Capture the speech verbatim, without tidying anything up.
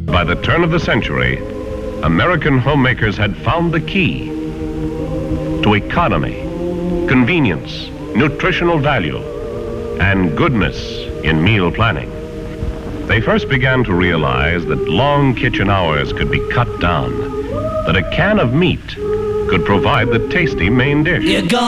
By the turn of the century, American homemakers had found the key to economy, convenience, nutritional value, and goodness in meal planning. They first began to realize that long kitchen hours could be cut down, that a can of meat could provide the tasty main dish. You're gone.